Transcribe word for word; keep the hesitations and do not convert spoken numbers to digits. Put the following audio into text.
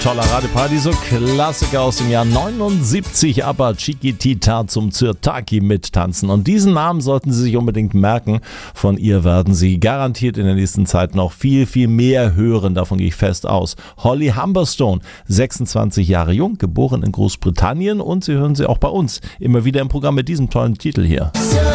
Toller Radioparty, so Klassiker aus dem Jahr neunundsiebzig, aber Chiquitita zum Zyrtaki mittanzen. Und diesen Namen sollten Sie sich unbedingt merken. Von ihr werden Sie garantiert in der nächsten Zeit noch viel, viel mehr hören. Davon gehe ich fest aus. Holly Humberstone, sechsundzwanzig Jahre jung, geboren in Großbritannien. Und Sie hören sie auch bei uns immer wieder im Programm mit diesem tollen Titel hier.